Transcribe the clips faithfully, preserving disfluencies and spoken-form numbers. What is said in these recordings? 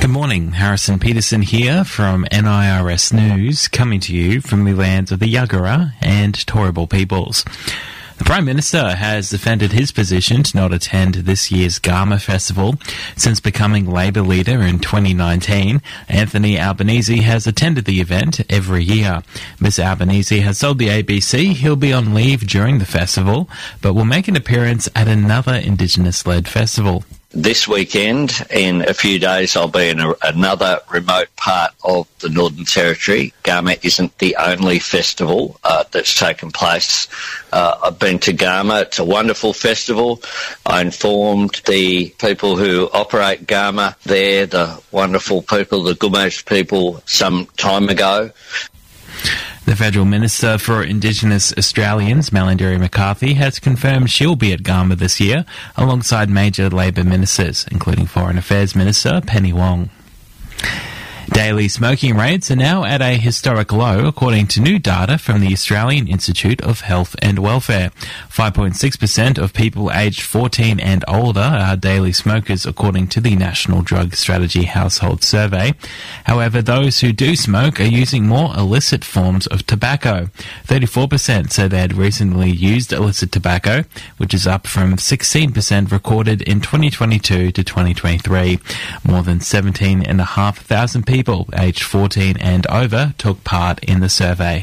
Good morning, Harrison Peterson here from N I R S News, coming to you from the lands of the Yagara and Turrbal peoples. The Prime Minister has defended his position to not attend this year's Garma Festival. Since becoming Labor leader in twenty nineteen, Anthony Albanese has attended the event every year. Mister Albanese has told the A B C he'll be on leave during the festival, but will make an appearance at another Indigenous-led festival. This weekend, in a few days, I'll be in a, another remote part of the Northern Territory. Garma isn't the only festival uh, that's taken place. Uh, I've been to Garma. It's a wonderful festival. I informed the people who operate Garma there, the wonderful people, the Gumosh people, some time ago. The Federal Minister for Indigenous Australians, Malarndirri McCarthy, has confirmed she'll be at Garma this year, alongside major Labor ministers, including Foreign Affairs Minister Penny Wong. Daily smoking rates are now at a historic low, according to new data from the Australian Institute of Health and Welfare. five point six percent of people aged fourteen and older are daily smokers, according to the National Drug Strategy Household Survey. However, those who do smoke are using more illicit forms of tobacco. thirty-four percent said they had recently used illicit tobacco, which is up from sixteen percent recorded in twenty twenty-two to twenty twenty-three. More than seventeen thousand five hundred people People aged fourteen and over took part in the survey.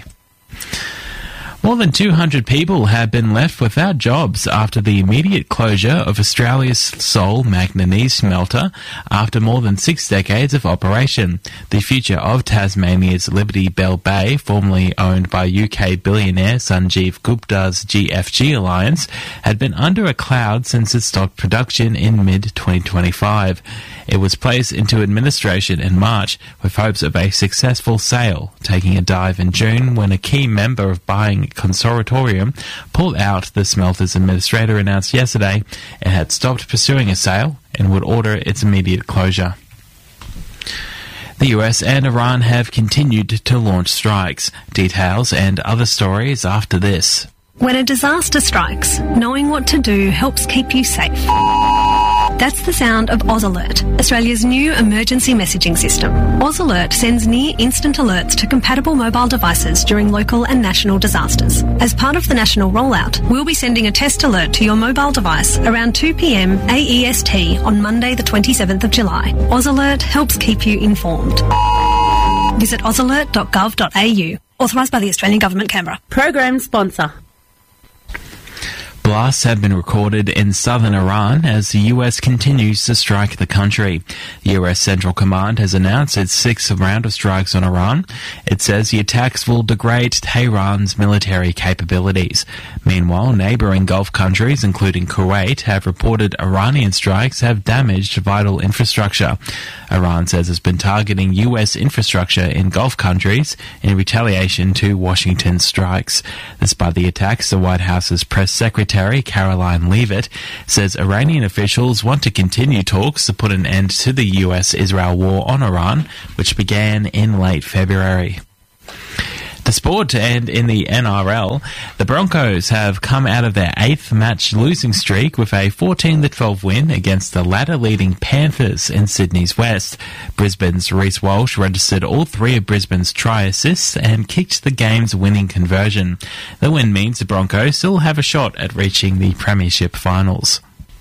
More than two hundred people have been left without jobs after the immediate closure of Australia's sole manganese smelter after more than six decades of operation. The future of Tasmania's Liberty Bell Bay, formerly owned by U K billionaire Sanjeev Gupta's G F G Alliance, had been under a cloud since it stopped production in mid twenty twenty-five. It was placed into administration in March with hopes of a successful sale, taking a dive in June when a key member of buying consortium pulled out. The smelter's administrator announced yesterday it had stopped pursuing a sale and would order its immediate closure. The U S and Iran have continued to launch strikes. Details and other stories after this. When a disaster strikes, knowing what to do helps keep you safe. That's the sound of Oz Alert, Australia's new emergency messaging system. Oz Alert sends near-instant alerts to compatible mobile devices during local and national disasters. As part of the national rollout, we'll be sending a test alert to your mobile device around two p.m. A E S T on Monday the twenty-seventh of July. Oz Alert helps keep you informed. Visit oz alert dot gov dot a u. Authorised by the Australian Government, Canberra. Program sponsor. Blasts have been recorded in southern Iran as the U S continues to strike the country. The U S Central Command has announced its sixth round of strikes on Iran. It says the attacks will degrade Tehran's military capabilities. Meanwhile, neighbouring Gulf countries, including Kuwait, have reported Iranian strikes have damaged vital infrastructure. Iran says it's been targeting U S infrastructure in Gulf countries in retaliation to Washington's strikes. Despite the attacks, the White House's press secretary Caroline Leavitt says Iranian officials want to continue talks to put an end to the U S-Israel war on Iran, which began in late February. The sport to end in the N R L, the Broncos have come out of their eighth match losing streak with a fourteen to twelve win against the ladder-leading Panthers in Sydney's West. Brisbane's Reece Walsh registered all three of Brisbane's try assists and kicked the game's winning conversion. The win means the Broncos still have a shot at reaching the Premiership finals.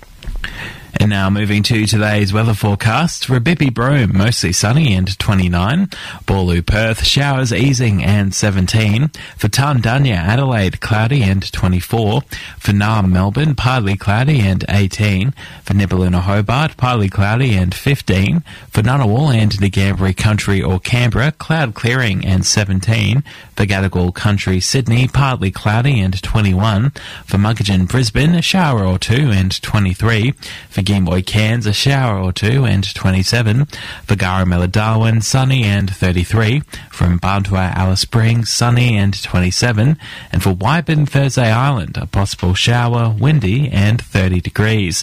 And now moving to today's weather forecast. For Bippy Broome, mostly sunny and twenty-nine. Balloo Perth, showers easing and seventeen. For Tarndanya Adelaide, cloudy and twenty-four. For Naarm Melbourne, partly cloudy and eighteen. For Nibbaluna Hobart, partly cloudy and fifteen. For Ngunnawal and Ngambri Country or Canberra, cloud clearing and seventeen. For Gadigal Country Sydney, partly cloudy and twenty-one. For Muggeridge Brisbane, a shower or two and twenty-three. For Gimboy Cairns, a shower or two and twenty-seven. For Garamella Darwin, sunny and thirty-three. From Bantua Alice Springs, sunny and twenty-seven. And for Wyburn Thursday Island, a possible shower, windy and thirty degrees.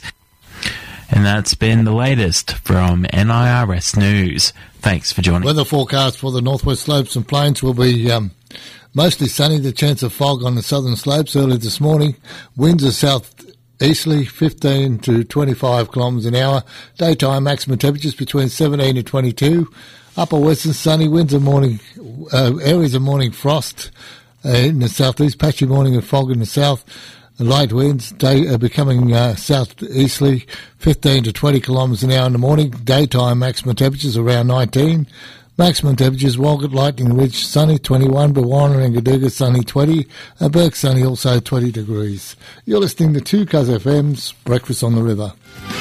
And that's been the latest from N I R S News. Thanks for joining. Weather forecast for the northwest slopes and plains will be um, mostly sunny. The chance of fog on the southern slopes early this morning. Winds are south easterly, fifteen to twenty-five kilometres an hour. Daytime maximum temperatures between seventeen and twenty-two. Upper western sunny, winds of morning, uh, areas of morning frost uh, in the southeast, patchy morning and fog in the south. Light winds, day uh, becoming uh, southeasterly, fifteen to twenty kilometres an hour in the morning. Daytime maximum temperatures around nineteen. Maximum temperatures, Walgett, Lightning Ridge, sunny twenty-one, Bawana and Gaduga, sunny twenty, and Burke, sunny also twenty degrees. You're listening to two Cuz F M's Breakfast on the River.